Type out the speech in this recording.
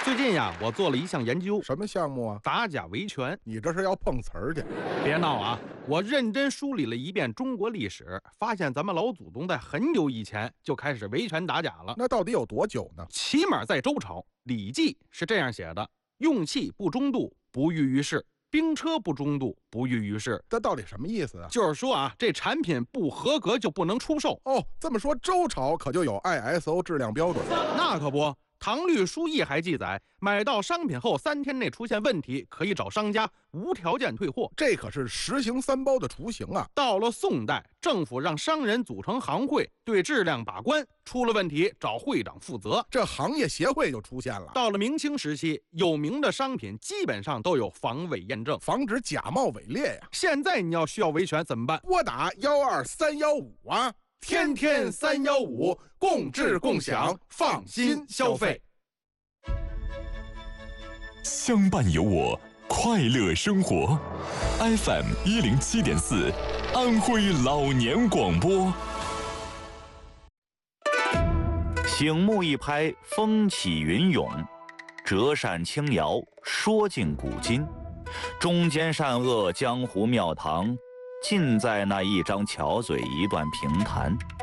最近呀，我做了一项研究， 什么项目啊？ 打假维权。 你这是要碰瓷儿去？ 别闹啊！我认真梳理了一遍中国历史，发现咱们老祖宗在很久以前就开始维权打假了。 那到底有多久呢？ 起码在周朝，《礼记》是这样写的：用器不中度，不欲于世；兵车不中度，不欲于世。 这到底什么意思啊？ 就是说啊，这产品不合格就不能出售。 哦，这么说周朝可就有 ISO 质量标准？ 那可不。唐律疏议还记载，买到商品后3天内出现问题，可以找商家无条件退货。 这可是实行3包的雏形啊！ 到了宋代，政府让商人组成行会，对质量把关，出了问题找会长负责， 这行业协会就出现了。 到了明清时期，有名的商品基本上都有防伪验证， 防止假冒伪劣呀。 现在你要需要维权怎么办？ 拨打12315啊！ 天天315，共治共享，放心消费。 相伴有我，快乐生活。FM 107.4，安徽老年广播。 醒目一拍，风起云涌；折扇轻摇，说尽古今。中间善恶，江湖庙堂，尽在那一张巧嘴一段评弹。